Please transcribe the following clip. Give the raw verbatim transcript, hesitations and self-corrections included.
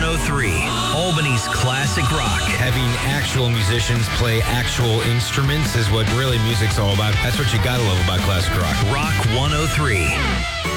oh three, Albany's classic rock. Having actual musicians play actual instruments is what really music's all about. That's what you gotta love about classic rock. Rock one oh three.